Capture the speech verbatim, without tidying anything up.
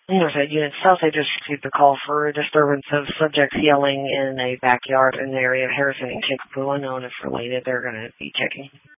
Interstate Unit South, they just received a call for a disturbance of subjects yelling in a backyard in the area of Harrison and Kickapoo. Unknown if related. They're going to be checking.